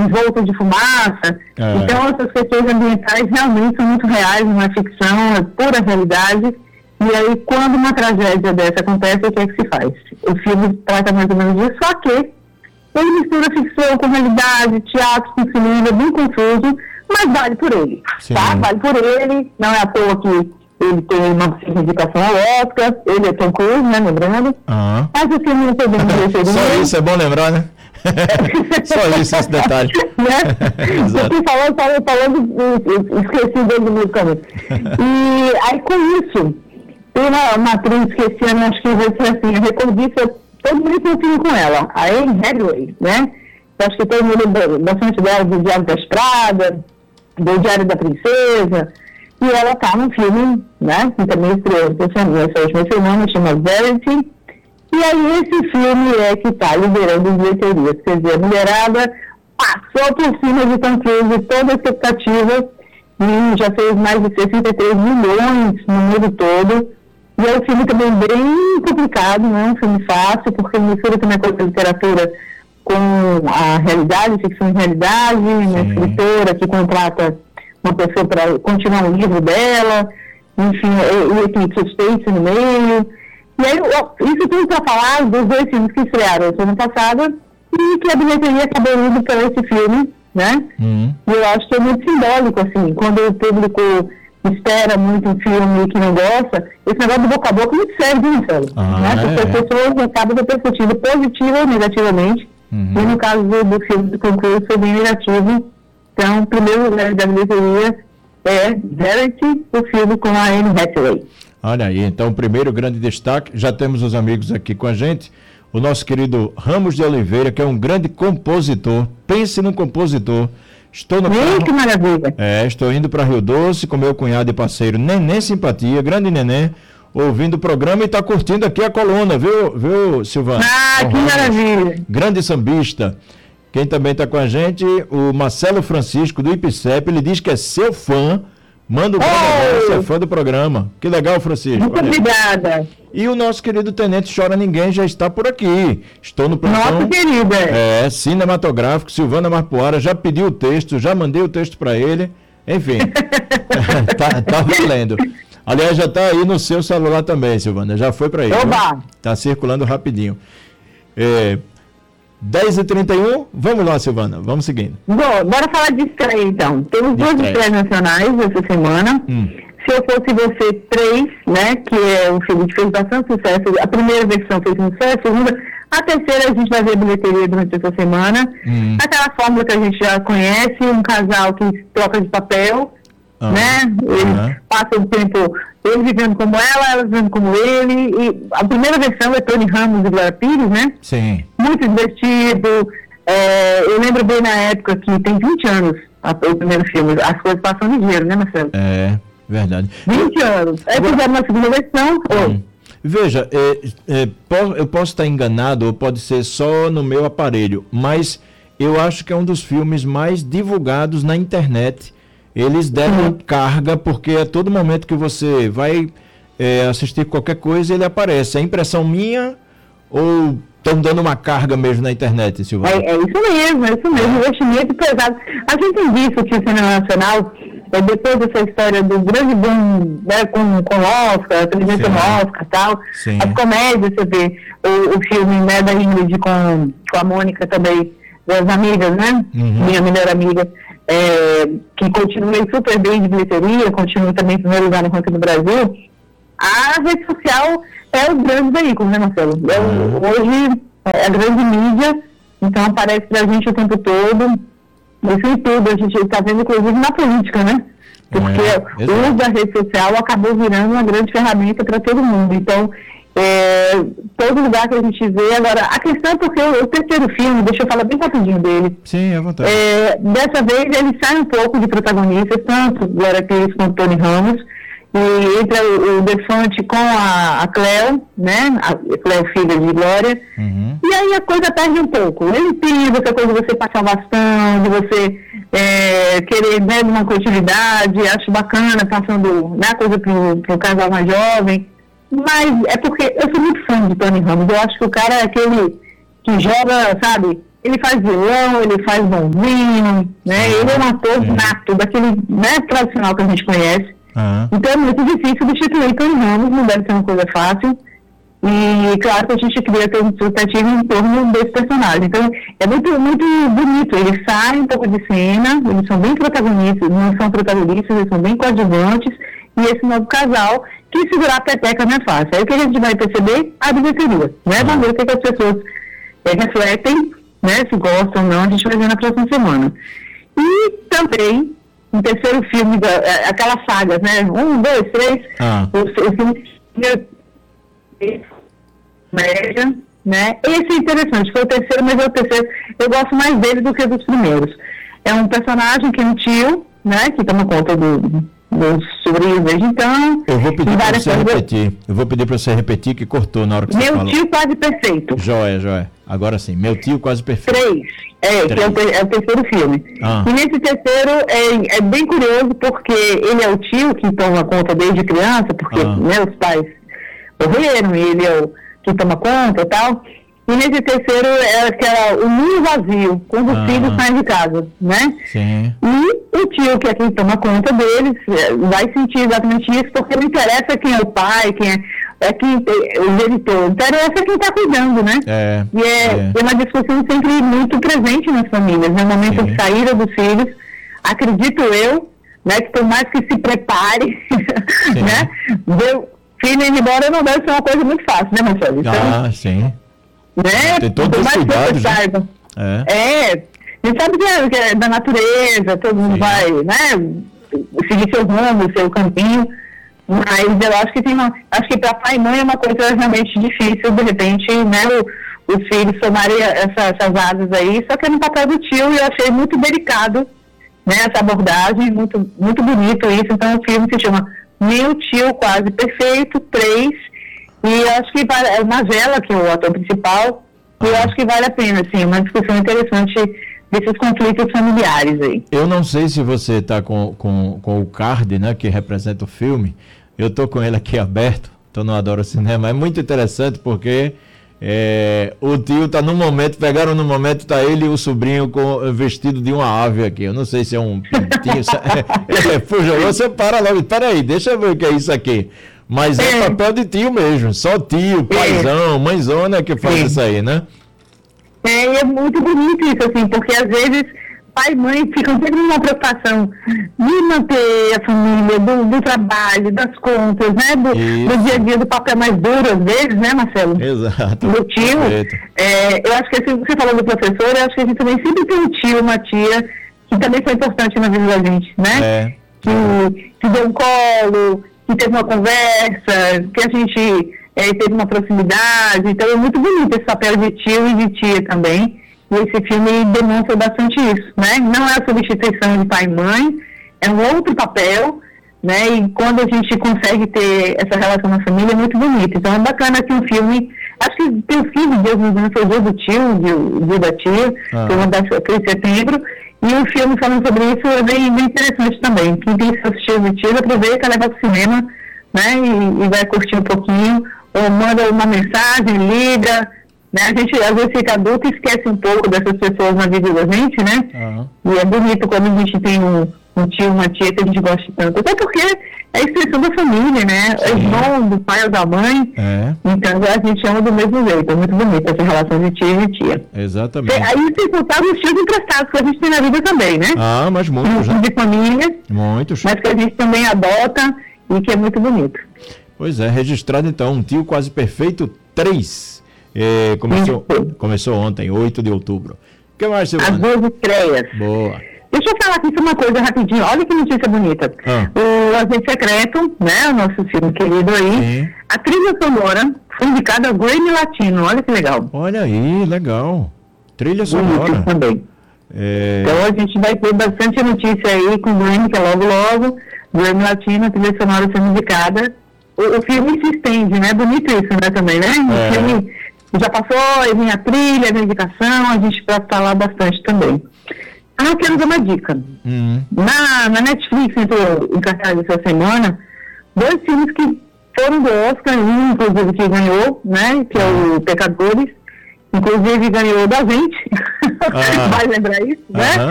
envolto de fumaça. Então, essas questões ambientais realmente são muito reais, não é ficção, é pura realidade. E aí, quando uma tragédia dessa acontece, o que é que se faz? O filme trata mais ou menos disso, só que ele mistura ficção com realidade, teatro com cinema, bem confuso, mas vale por ele, tá? Vale por ele, não é à toa que ele tem uma indicação ao Oscar, ele é Tom Cruise, né, lembrando? Mas o filme não foi bem merecido. Só isso é bom lembrar, né? Só isso, esse detalhe. Exato. Falando, esqueci dele no caminho. E aí, com isso, tem uma atriz que esse ano acho que vai ser assim, recordista, todo mundo tem um filme com ela, a Anne Hathaway, né? Eu acho que todo mundo lembra bastante dela do Diário da Estrada, do Diário da Princesa, e ela tá num filme, né, que também estreou nessa última semana, chama Verity, e aí esse filme é que tá liderando as bilheterias, quer dizer, a mulherada passou por cima de Tom Cruise, toda a expectativa, e já fez mais de 63 milhões no mundo todo. E é um filme também bem complicado, não é um filme fácil, porque mistura também com a literatura com a realidade, ficção e realidade, uma escritora que contrata uma pessoa para continuar o livro dela, enfim, e tem suspense no meio. E aí, isso tudo para falar dos dois filmes que estrearam a semana passada e que a bilheteria acabou indo para esse filme, né? E eu acho que é muito simbólico, assim, quando o público espera muito um filme que não gosta, esse negócio do boca a boca muito sério, né? Porque as pessoas acabam da perspectiva positiva ou negativamente, e no caso do filme do concurso foi bem negativo. Então, o primeiro lugar da bilheteria é Verity, o filme com a Anne Hathaway. Olha aí, então o primeiro grande destaque, já temos os amigos aqui com a gente, o nosso querido Ramos de Oliveira, que é um grande compositor, pense num compositor. Estou no carro, que maravilha. Estou indo para Rio Doce com meu cunhado e parceiro Neném Simpatia, grande Neném, ouvindo o programa e está curtindo aqui a coluna, viu, Silvana? Que maravilha. Grande sambista. Quem também está com a gente, o Marcelo Francisco, do IPCEP, ele diz que é seu fã, manda um grande abraço, é fã do programa. Que legal, Francisco. Muito obrigada. E o nosso querido Tenente Chora Ninguém já está por aqui. Estou no plantão. Nossa querida. Cinematográfico, Silvana Marpoara, já pediu o texto, já mandei o texto para ele. Enfim, tá valendo. Aliás, já está aí no seu celular também, Silvana, já foi para ele. Está circulando rapidinho. 10h31, vamos lá, Silvana, vamos seguindo. Bom, bora falar de estreia, então. Temos duas estreias nacionais essa semana. Se Eu Fosse Você 3, né, que é um filme que fez bastante sucesso. A primeira versão fez sucesso, a segunda, a terceira a gente vai ver a bilheteria durante essa semana. Aquela fórmula que a gente já conhece, um casal que troca de papel, né, eles passam o tempo, ele vivendo como ela vivendo como ele, e a primeira versão é Tony Ramos e Glória Pires, né? Sim. Muito divertido, eu lembro bem na época que tem 20 anos o primeiro filme, as coisas passam ligeiro, né, Marcelo? Verdade. 20 anos. Aí fizeram uma segunda versão. Veja, eu posso estar enganado, ou pode ser só no meu aparelho, mas eu acho que é um dos filmes mais divulgados na internet. Eles deram carga, porque a todo momento que você vai assistir qualquer coisa, ele aparece. É impressão minha ou estão dando uma carga mesmo na internet, Silvana? É isso mesmo, investimento pesado. A gente tem visto que o cinema nacional, depois dessa história do grande boom, né, com o Oscar, a presença no Oscar e tal, as comédias, você vê o filme, né, da Ingrid com a Mônica também, das amigas, né? Minha melhor amiga, que continua super bem de bilheteria, continua também em primeiro lugar no ranking do Brasil. A rede social é o grande veículo, né, Marcelo? Hoje é a grande mídia, então aparece pra gente o tempo todo. Isso em tudo, a gente está vendo, inclusive, na política, né? Porque o uso da rede social acabou virando uma grande ferramenta para todo mundo. Então, todo lugar que a gente vê. Agora, a questão é porque o terceiro filme, deixa eu falar bem rapidinho dele. Sim, à vontade. Dessa vez, ele sai um pouco de protagonistas, tanto Glória Pires quanto Tony Ramos, e entra o Defante com a Cleo, né? A Cleo, filha de Glória. E aí a coisa perde um pouco. Ele tem essa coisa de você passar o bastão, de você querer, né, uma continuidade. Acho bacana, passando, né, a coisa pro casal mais jovem. Mas é porque eu sou muito fã de Tony Ramos. Eu acho que o cara é aquele que joga, sabe, ele faz vilão, ele faz bonzinho, né? Ele é um ator nato, daquele, né, tradicional que a gente conhece. Então é muito difícil substituir Tony Ramos, não deve ser uma coisa fácil. E claro que a gente cria ter uma expectativa em torno desse personagem. Então é muito, muito bonito. Eles saem um pouco de cena, eles são bem protagonistas, não são protagonistas, eles são bem coadjuvantes. E esse novo casal, que segurar a peteca não é fácil. Aí o que a gente vai perceber? A bilheteria, né? Vamos ver o que as pessoas refletem, né? Se gostam ou não, a gente vai ver na próxima semana. E também, um terceiro filme, aquelas sagas, né? 1, 2, 3, o filme média, né? Esse é interessante, foi o terceiro, mas é o terceiro. Eu gosto mais dele do que dos primeiros. É um personagem que é um tio, né? Que toma conta dos sobrinhos desde então. Eu vou pedir para você repetir. Eu vou pedir para você repetir, que cortou na hora que você falou. Meu tio quase perfeito. Joia. Agora sim, meu tio quase perfeito. 3. Que é o terceiro filme. E nesse terceiro é bem curioso, porque ele é o tio que toma conta desde criança, porque né, os pais morreram, e ele é o que toma conta e tal. E nesse terceiro é o mundo vazio, quando os filhos saem de casa, né? Sim. E o tio, que é quem toma conta deles, vai sentir exatamente isso, porque não interessa quem é o pai, quem é quem o genitor, interessa quem está cuidando, né? É uma discussão sempre muito presente nas famílias, no momento de saída dos filhos, acredito eu, né, que por mais que se prepare, né, ver o filho ir embora não deve ser uma coisa muito fácil, né, Marcelo? Então, sim. Né? Tem todos os cuidados, né? A gente sabe que é da natureza, todo mundo vai, né, seguir seu rumo, seu caminho, mas eu acho que para pai e mãe é uma coisa realmente difícil, de repente, né, os filhos tomarem essas asas aí, só que é no papel do tio, e eu achei muito delicado, né, essa abordagem, muito, muito bonito isso. Então o filme se chama Meu Tio Quase Perfeito, 3, e eu acho que é o Magela, que é o ator principal, e eu acho que vale a pena, assim, uma discussão interessante desses conflitos familiares aí. Eu não sei se você está com o card, né, que representa o filme. Eu estou com ele aqui aberto, estou no Adoro Cinema. É muito interessante porque o tio está no momento, pegaram no momento, está ele e o sobrinho vestido de uma ave aqui. Eu não sei se é um pintinho. Fuja, você para logo, espera aí, deixa eu ver o que é isso aqui. Mas é papel de tio mesmo, só tio, paizão, mãezona que faz isso aí, né? E é muito bonito isso, assim, porque às vezes pai e mãe ficam sempre numa preocupação de manter a família, do trabalho, das contas, né? Do dia a dia, do papel mais duro às vezes, né, Marcelo? Exato. Do tio. Eu acho que assim, você falou do professor, eu acho que a gente também sempre tem um tio, uma tia, que também foi importante na vida da gente, né? Que deu um colo, que teve uma conversa, que a gente teve uma proximidade. Então é muito bonito esse papel de tio e de tia também. E esse filme demonstra bastante isso, né? Não é a substituição de pai e mãe, é um outro papel, né? E quando a gente consegue ter essa relação na família, é muito bonito. Então é bacana que um filme, acho que tem o filme Deus nos anos, foi o Dia do Tio, o Dia da Tia, que vai dar em setembro, e um filme falando sobre isso é bem interessante também. Quem tem seus tios e tias, aproveita, leva para o cinema, né? E vai curtir um pouquinho, ou manda uma mensagem, liga, né? A gente às vezes fica adulto e esquece um pouco dessas pessoas na vida da gente, né? E é bonito quando a gente tem um tio, uma tia que a gente gosta tanto. Até porque é a expressão da família, né? É irmão do pai ou da mãe. Então a gente ama do mesmo jeito. É muito bonito essa relação de tio e tia. Exatamente. Aí sem contar os tios emprestados que a gente tem na vida também, né? Mas muitos. De família. Muitos. Mas que a gente também adota e que é muito bonito. Pois é, registrado então, Um Tio Quase Perfeito 3. Começou ontem, 8 de outubro. O que mais, Silvana? As 2 estreias. Boa. Deixa eu falar aqui uma coisa rapidinho. Olha que notícia bonita. O Agente Secreto, né, o nosso filme querido aí, a trilha sonora foi indicada ao Grammy Latino. Olha que legal. Olha aí, legal. Trilha sonora. Também. Então a gente vai ter bastante notícia aí com o Grammy, que é logo. Grammy Latino, a trilha sonora sendo indicada. O filme se estende, né? Bonito isso, né, também, né? O filme já passou, aí vem a trilha, a indicação, a gente vai falar bastante também. Eu quero dar uma dica. Na Netflix, entrou em cartaz essa semana, 2 filmes que foram do Oscar, um inclusive que ganhou, né, que é o Pecadores, inclusive ganhou da gente, vai lembrar isso, né?